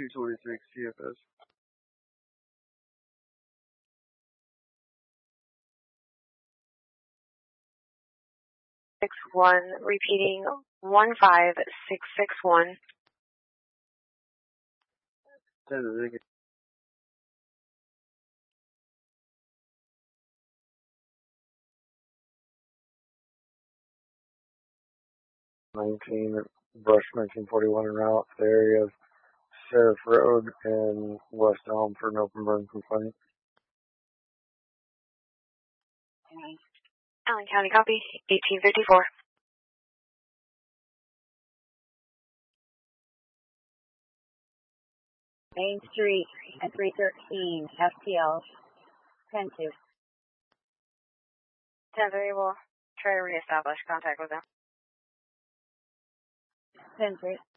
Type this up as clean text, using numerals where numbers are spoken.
223 CFS. 61, repeating 15661. 19, Brush 1941 en route to the area of Sheriff Road and West Elm for an open burn complaint. Allen County, copy. 1854. Main Street at 313, FTL, 10-2. 10-3, we'll try to reestablish contact with them. 10-3.